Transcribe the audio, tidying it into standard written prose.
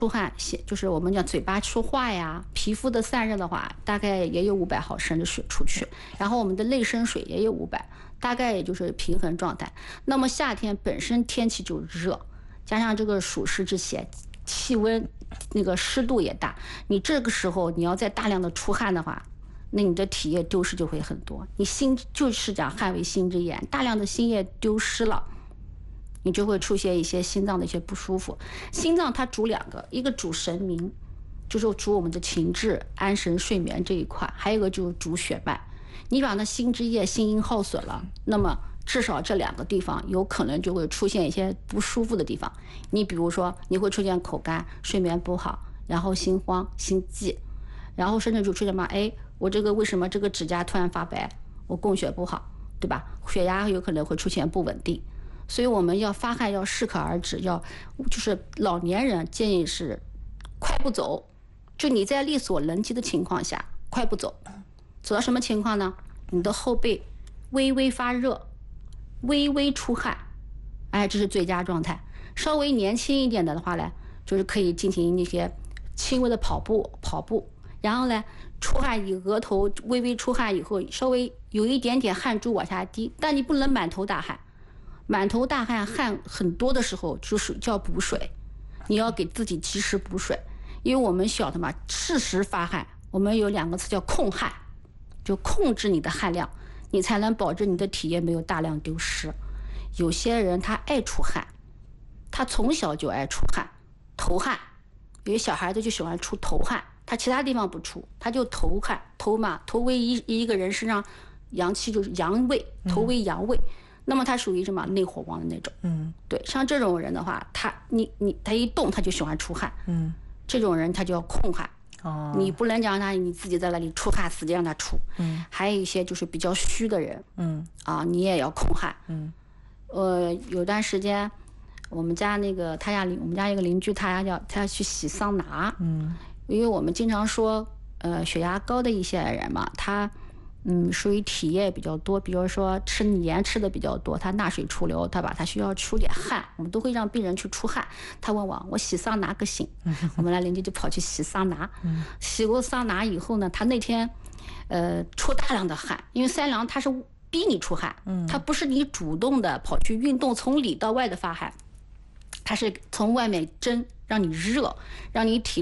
出汗，就是我们讲嘴巴说话呀，皮肤的散热的话，大概也有500毫升的水出去，然后我们的内生水也有500，大概也就是平衡状态。那么夏天本身天气就热，加上这个暑湿之邪，气温那个湿度也大，你这个时候你要再大量的出汗的话，那你的体液丢失就会很多。你心就是讲汗为心之言，大量的心液丢失了。你就会出现一些心脏的一些不舒服。心脏它主2个，一个主神明，就是主我们的情志、安神、睡眠这一块；还有一个就是主血脉。你把那心之液、心阴耗损了，那么至少这2个地方有可能就会出现一些不舒服的地方。你比如说，你会出现口干、睡眠不好，然后心慌、心悸，然后甚至就出现嘛，哎，我这个为什么这个指甲突然发白？我供血不好，对吧？血压有可能会出现不稳定。所以我们要发汗要适可而止，就是老年人建议是快步走，就你在力所能及的情况下快步走，走到什么情况呢？你的后背微微发热，微微出汗，哎，这是最佳状态。稍微年轻一点的话呢，就是可以进行一些轻微的跑步，然后呢，出汗以额头微微出汗以后，稍微有一点点汗珠往下滴，但你不能满头大汗。满头大汗，汗很多的时候就是叫补水，你要给自己及时补水，因为我们晓得嘛，适时发汗，我们有2个词叫控汗，就控制你的汗量，你才能保证你的体液没有大量丢失。有些人他爱出汗，他从小就爱出汗，头汗，有些小孩子就喜欢出头汗，他其他地方不出，他就头汗，头为一个人身上阳气就是阳位，头为阳位。那么他属于什么内火旺的那种，对，像这种人的话，他一动他就喜欢出汗，这种人他就要控汗，你不能讲他你自己在那里出汗死让他出，还有一些就是比较虚的人，你也要控汗，有段时间我们家一个邻居他要去洗桑拿，因为我们经常说血压高的一些人嘛，他属于体液比较多，比如说吃盐吃的比较多，他纳水出流，他需要出点汗，我们都会让病人去出汗。他问我洗桑拿个行？我们邻居就跑去洗桑拿，洗过桑拿以后呢，他那天出大量的汗，因为三郎他是逼你出汗，他不是你主动的跑去运动，从里到外的发汗，他是从外面蒸，让你热，让你体